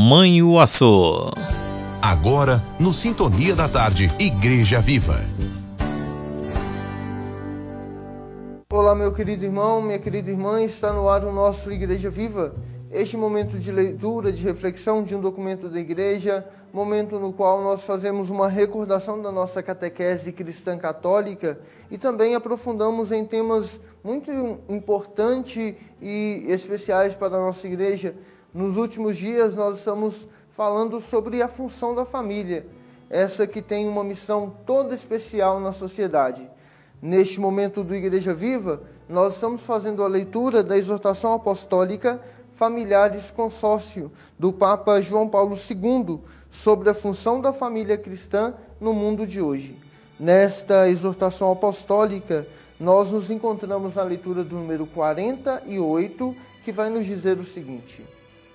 Manhuaçu. Agora, no Sintonia da Tarde, Igreja Viva. Olá, meu querido irmão, minha querida irmã, está no ar o nosso Igreja Viva. Este momento de leitura, de reflexão de um documento da igreja, momento no qual nós fazemos uma recordação da nossa catequese cristã católica e também aprofundamos em temas muito importantes e especiais para a nossa igreja. Nos últimos dias nós estamos falando sobre a função da família, essa que tem uma missão toda especial na sociedade. Neste momento do Igreja Viva, nós estamos fazendo a leitura da exortação apostólica Familiares Consórcio, do Papa João Paulo II, sobre a função da família cristã no mundo de hoje. Nesta exortação apostólica, nós nos encontramos na leitura do número 48, que vai nos dizer o seguinte: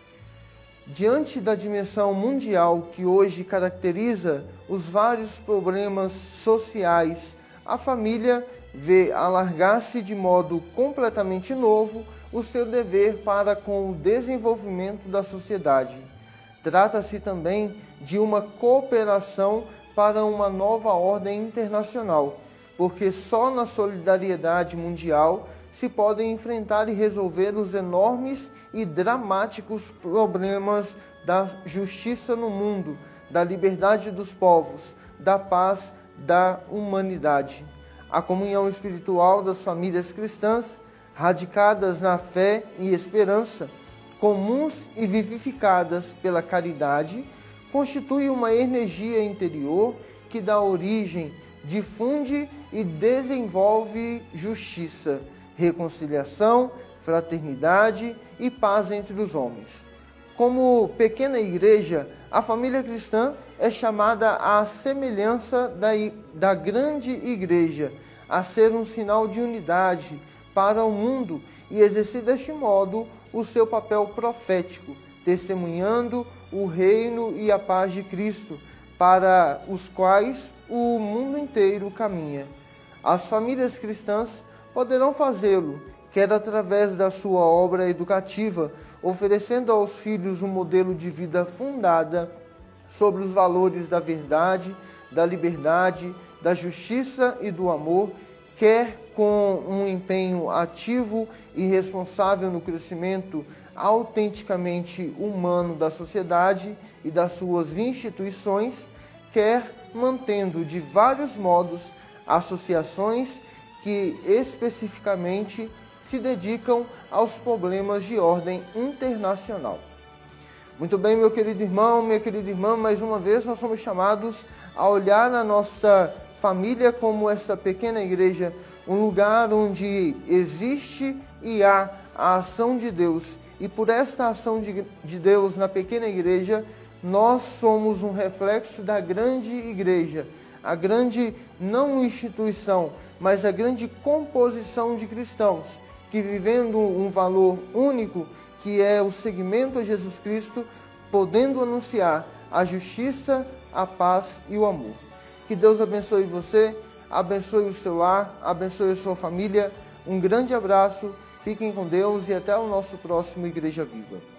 diante da dimensão mundial que hoje caracteriza os vários problemas sociais, a família vê alargar-se de modo completamente novo o seu dever para com o desenvolvimento da sociedade. Trata-se também de uma cooperação para uma nova ordem internacional, porque só na solidariedade mundial se podem enfrentar e resolver os enormes e dramáticos problemas da justiça no mundo, da liberdade dos povos, da paz, da humanidade. A comunhão espiritual das famílias cristãs, radicadas na fé e esperança, comuns e vivificadas pela caridade, constitui uma energia interior que dá origem, difunde e desenvolve justiça, reconciliação, fraternidade e paz entre os homens. Como pequena igreja, a família cristã é chamada à semelhança da grande igreja, a ser um sinal de unidade para o mundo e exercer deste modo o seu papel profético, testemunhando o reino e a paz de Cristo, para os quais o mundo inteiro caminha. As famílias cristãs poderão fazê-lo, quer através da sua obra educativa, oferecendo aos filhos um modelo de vida fundada sobre os valores da verdade, da liberdade, da justiça e do amor, quer com um empenho ativo e responsável no crescimento autenticamente humano da sociedade e das suas instituições, quer mantendo de vários modos associações que especificamente se dedicam aos problemas de ordem internacional. Muito bem, meu querido irmão, minha querida irmã, mais uma vez nós somos chamados a olhar a nossa família como essa pequena igreja, um lugar onde existe e há a ação de Deus. E por esta ação de Deus na pequena igreja, nós somos um reflexo da grande igreja, a grande não instituição, mas a grande composição de cristãos, que vivendo um valor único, que é o seguimento a Jesus Cristo, podendo anunciar a justiça, a paz e o amor. Que Deus abençoe você, abençoe o seu lar, abençoe a sua família. Um grande abraço, fiquem com Deus e até o nosso próximo Igreja Viva.